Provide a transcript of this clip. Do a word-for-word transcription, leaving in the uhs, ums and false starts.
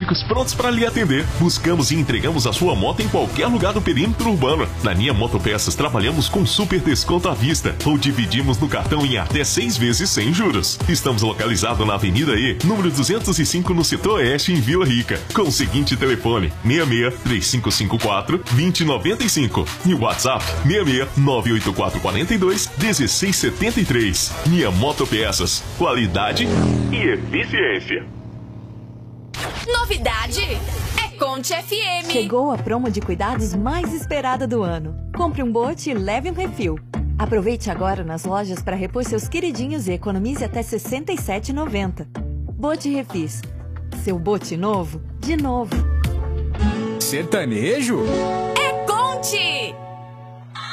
técnicos prontos para lhe atender. Buscamos e entregamos a sua moto em qualquer lugar do perímetro urbano. Na Nia Motopeças trabalhamos com super desconto à vista ou dividimos no cartão em até seis vezes sem juros. Estamos localizados na Avenida E, número duzentos e cinco, no setor oeste, em Vila Rica, com o seguinte telefone: seis seis, três cinco cinco quatro, dois zero nove cinco e o WhatsApp seis seis, nove oito quatro quatro dois, um seis sete três. Nia Motopeças, qualidade e eficiência. Novidade é Conte F M. Chegou a promo de cuidados mais esperada do ano. Compre um bote e leve um refil. Aproveite agora nas lojas para repor seus queridinhos e economize até sessenta e sete reais e noventa centavos. Bote Refis. Seu bote novo, de novo. Sertanejo? É Conte!